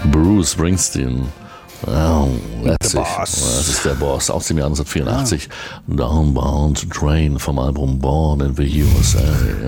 Bruce Springsteen. Oh, The Boss. Das ist der Boss aus dem Jahr 1984. Downbound Train vom Album Born in the USA.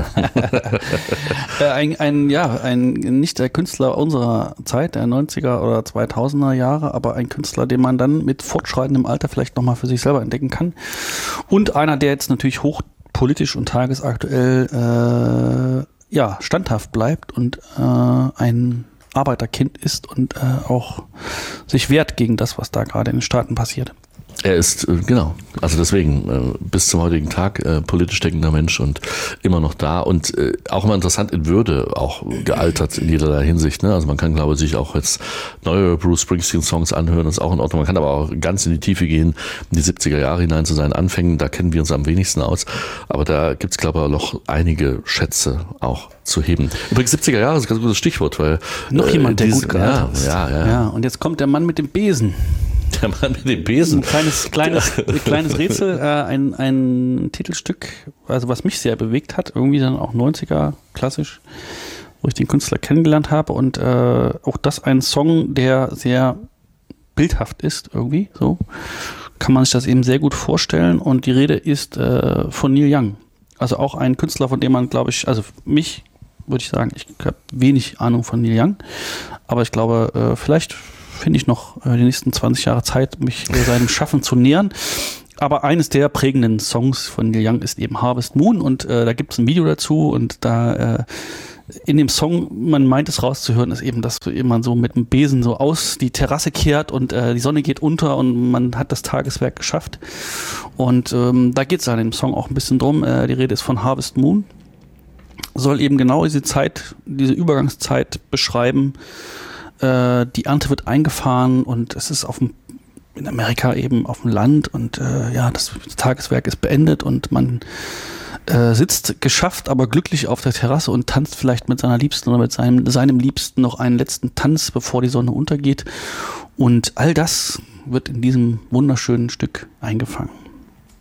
Nicht der Künstler unserer Zeit, der 90er oder 2000er Jahre, aber ein Künstler, den man dann mit fortschreitendem Alter vielleicht nochmal für sich selber entdecken kann. Und einer, der jetzt natürlich hochpolitisch und tagesaktuell standhaft bleibt und ein Arbeiterkind ist und auch sich wehrt gegen das, was da gerade in den Staaten passiert. Er ist, genau, also deswegen bis zum heutigen Tag politisch denkender Mensch und immer noch da und auch immer interessant in Würde, auch gealtert in jederlei Hinsicht. Ne? Also man kann, glaube ich, sich auch jetzt neue Bruce Springsteen-Songs anhören, das ist auch in Ordnung. Man kann aber auch ganz in die Tiefe gehen, in die 70er Jahre hinein zu seinen Anfängen, da kennen wir uns am wenigsten aus, aber da gibt es, glaube ich, noch einige Schätze auch zu heben. Übrigens 70er Jahre ist ein ganz gutes Stichwort, weil noch jemand, der gut gealtert ist. Ja. Und jetzt kommt der Mann mit dem Besen. Der Mann mit dem Besen. Ein kleines Rätsel, ein Titelstück, also was mich sehr bewegt hat, irgendwie dann auch 90er, klassisch, wo ich den Künstler kennengelernt habe und auch das ein Song, der sehr bildhaft ist irgendwie, so kann man sich das eben sehr gut vorstellen und die Rede ist von Neil Young, also auch ein Künstler, von dem man, glaube ich, also mich würde ich sagen, ich habe wenig Ahnung von Neil Young, aber ich glaube, vielleicht finde ich noch die nächsten 20 Jahre Zeit, mich seinem Schaffen zu nähern. Aber eines der prägenden Songs von Neil Young ist eben Harvest Moon und da gibt es ein Video dazu und da in dem Song, man meint es rauszuhören, ist eben, dass man so mit dem Besen so aus die Terrasse kehrt und die Sonne geht unter und man hat das Tageswerk geschafft. Und da geht es an dem Song auch ein bisschen drum. Die Rede ist von Harvest Moon. Soll eben genau diese Zeit, diese Übergangszeit beschreiben. Die Ernte wird eingefahren und es ist in Amerika eben auf dem Land und das Tageswerk ist beendet und man sitzt geschafft, aber glücklich auf der Terrasse und tanzt vielleicht mit seiner Liebsten oder mit seinem Liebsten noch einen letzten Tanz, bevor die Sonne untergeht. Und all das wird in diesem wunderschönen Stück eingefangen.